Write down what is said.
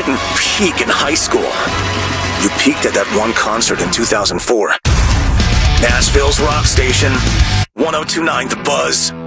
didn't peak in high school. You peaked at that one concert in 2004. Nashville's rock station, 1029 The Buzz.